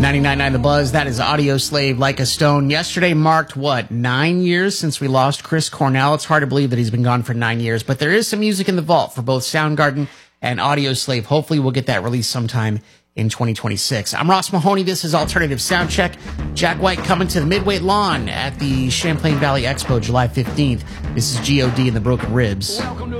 99.9 The Buzz, that is Audio Slave Like a Stone. Yesterday marked, 9 years since we lost Chris Cornell. It's hard to believe that he's been gone for 9 years, but there is some music in the vault for both Soundgarden and Audio Slave. Hopefully we'll get that released sometime in 2026. I'm Ross Mahoney. This is Alternative Soundcheck. Jack White coming to the Midway Lawn at the Champlain Valley Expo July 15th. This is G.O.D. and the Broken Ribs.